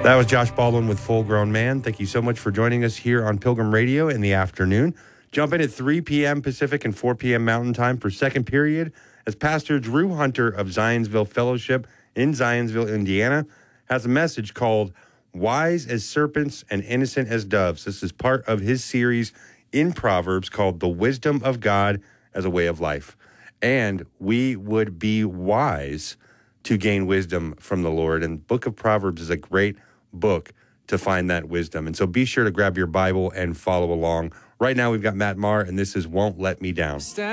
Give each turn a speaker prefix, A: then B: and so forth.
A: That was Josh Baldwin with Full Grown Man. Thank you so much for joining us here on Pilgrim Radio in the afternoon. Jump in at 3 p.m. Pacific and 4 p.m. Mountain Time for second period as Pastor Drew Hunter of Zionsville Fellowship in Zionsville, Indiana, has a message called Wise as Serpents and Innocent as Doves. This is part of his series in Proverbs called The Wisdom of God as a Way of Life. And we would be wise to gain wisdom from the Lord. And Book of Proverbs is a great book to find that wisdom. And so be sure to grab your Bible and follow along. Right now we've got Matt Maher, and this is Won't Let Me Down.